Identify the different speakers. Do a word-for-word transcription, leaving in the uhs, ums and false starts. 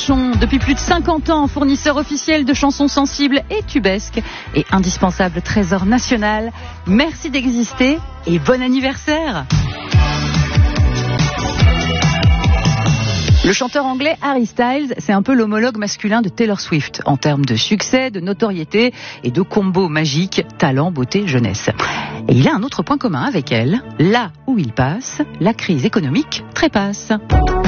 Speaker 1: Vachon, depuis plus de cinquante ans, fournisseur officiel de chansons sensibles et tubesques et indispensable trésor national. Merci d'exister et bon anniversaire. Le chanteur anglais Harry Styles, c'est un peu l'homologue masculin de Taylor Swift en termes de succès, de notoriété et de combo magique, talent, beauté, jeunesse. Et il a un autre point commun avec elle, là où il passe, la crise économique trépasse.